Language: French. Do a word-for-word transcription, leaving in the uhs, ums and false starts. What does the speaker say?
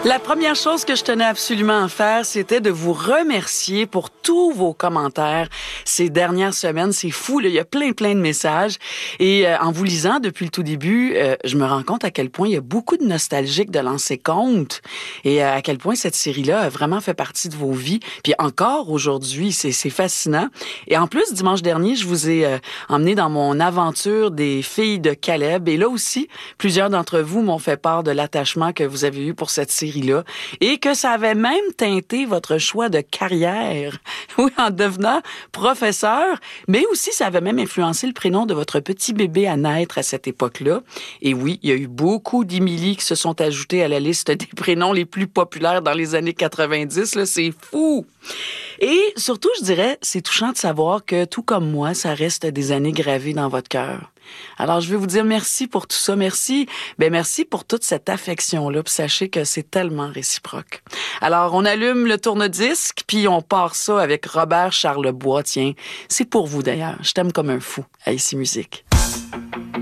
La première chose que je tenais absolument à faire, c'était de vous remercier pour tous vos commentaires ces dernières semaines. C'est fou, là, il y a plein, plein de messages. Et euh, en vous lisant depuis le tout début, euh, je me rends compte à quel point il y a beaucoup de nostalgiques de lancer compte et euh, à quel point cette série-là a vraiment fait partie de vos vies. Puis encore aujourd'hui, c'est, c'est fascinant. Et en plus, dimanche dernier, je vous ai euh, emmené dans mon aventure des filles de Caleb. Et là aussi, plusieurs d'entre vous m'ont fait part de l'attachement que vous avez eu pour cette série là et que ça avait même teinté votre choix de carrière, oui, en devenant professeur, mais aussi ça avait même influencé le prénom de votre petit bébé à naître à cette époque-là. Et oui, il y a eu beaucoup d'Émilie qui se sont ajoutés à la liste des prénoms les plus populaires dans les années quatre-vingt-dix, là, c'est fou! Et surtout, je dirais, c'est touchant de savoir que, tout comme moi, ça reste des années gravées dans votre cœur. Alors, je veux vous dire merci pour tout ça. Merci. Ben, merci pour toute cette affection-là. Puis sachez que c'est tellement réciproque. Alors, on allume le tourne-disque, puis on part ça avec Robert Charlebois. Tiens, c'est pour vous d'ailleurs. Je t'aime comme un fou à Ici Musique.